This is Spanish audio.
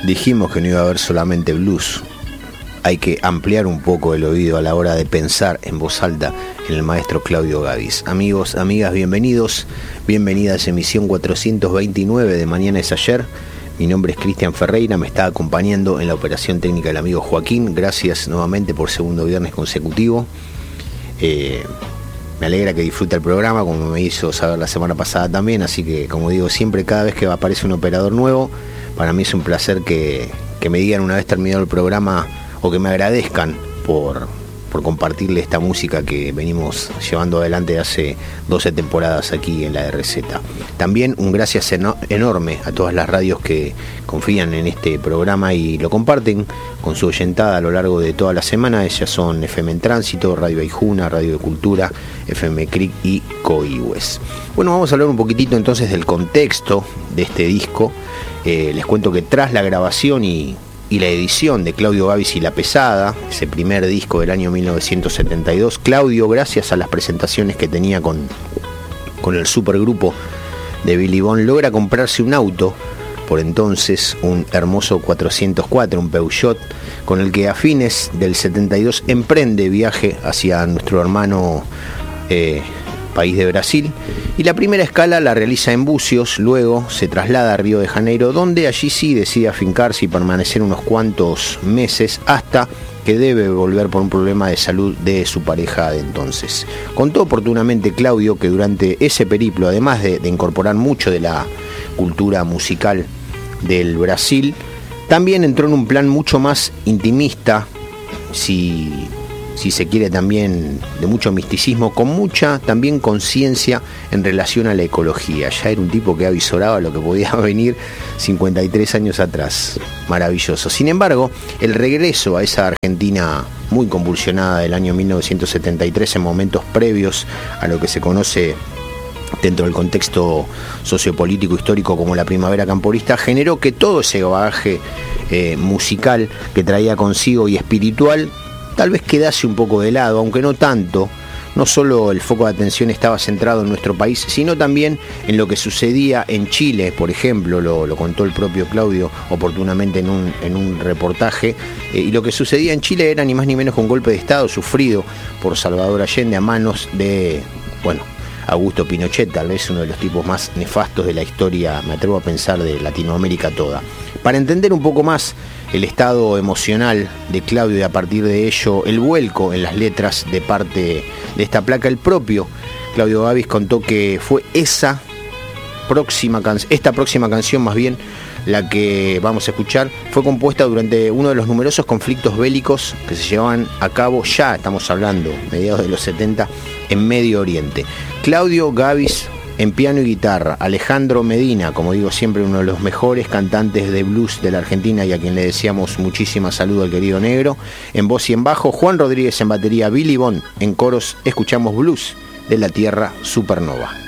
Dijimos que no iba a haber solamente blues. Hay que ampliar un poco el oído a la hora de pensar en voz alta en el maestro Claudio Gabis. Amigos, amigas, bienvenidos. Bienvenidas a emisión 429 de Mañana es Ayer. Mi nombre es Cristian Ferreira, me está acompañando en la operación técnica el amigo Joaquín. Gracias nuevamente por segundo viernes consecutivo. Me alegra que disfrute el programa, como me hizo saber la semana pasada también. Así que, como digo siempre, cada vez que aparece un operador nuevo, para mí es un placer que me digan una vez terminado el programa o que me agradezcan por compartirle esta música que venimos llevando adelante hace 12 temporadas aquí en la RZ. También un gracias enorme a todas las radios que confían en este programa y lo comparten con su oyentada a lo largo de toda la semana. Ellas son FM en Tránsito, Radio Aijuna, Radio de Cultura, FM Cric y Coihues. Bueno, vamos a hablar un poquitito entonces del contexto de este disco. Les cuento que tras la grabación y la edición de Claudio Gabis y La Pesada, ese primer disco del año 1972, Claudio, gracias a las presentaciones que tenía con el supergrupo de Billy Bond, logra comprarse un auto, por entonces un hermoso 404, un Peugeot, con el que a fines del 72 emprende viaje hacia nuestro hermano país de Brasil, y la primera escala la realiza en Bucios. Luego se traslada a Río de Janeiro, donde allí sí decide afincarse y permanecer unos cuantos meses hasta que debe volver por un problema de salud de su pareja de entonces. Contó oportunamente Claudio que durante ese periplo, además de incorporar mucho de la cultura musical del Brasil, también entró en un plan mucho más intimista, si se quiere también de mucho misticismo, con mucha también conciencia en relación a la ecología. Ya era un tipo que avisoraba lo que podía venir 53 años atrás. Maravilloso. Sin embargo, el regreso a esa Argentina muy convulsionada del año 1973, en momentos previos a lo que se conoce dentro del contexto sociopolítico histórico como la primavera camporista, generó que todo ese bagaje musical que traía consigo y espiritual tal vez quedase un poco de lado, aunque no tanto. No solo el foco de atención estaba centrado en nuestro país, sino también en lo que sucedía en Chile, por ejemplo, lo contó el propio Claudio oportunamente en un reportaje, y lo que sucedía en Chile era ni más ni menos que un golpe de Estado sufrido por Salvador Allende a manos de, Augusto Pinochet, tal vez uno de los tipos más nefastos de la historia, me atrevo a pensar, de Latinoamérica toda. Para entender un poco más el estado emocional de Claudio y a partir de ello el vuelco en las letras de parte de esta placa, el propio Claudio Gabis contó que fue esta próxima canción más bien, la que vamos a escuchar, fue compuesta durante uno de los numerosos conflictos bélicos que se llevaban a cabo, ya estamos hablando, mediados de los 70, en Medio Oriente. Claudio Gabis en piano y guitarra, Alejandro Medina, como digo siempre, uno de los mejores cantantes de blues de la Argentina y a quien le deseamos muchísima salud al querido negro, en voz y en bajo, Juan Rodríguez en batería, Billy Bond en coros. Escuchamos Blues de la Tierra Supernova.